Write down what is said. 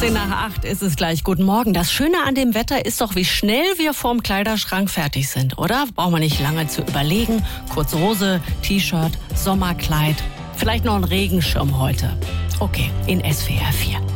7:15 ist es gleich. Guten Morgen. Das Schöne an dem Wetter ist doch, wie schnell wir vorm Kleiderschrank fertig sind, oder? Brauchen wir nicht lange zu überlegen. Kurze Hose, T-Shirt, Sommerkleid, vielleicht noch ein Regenschirm heute. Okay, in SWR 4.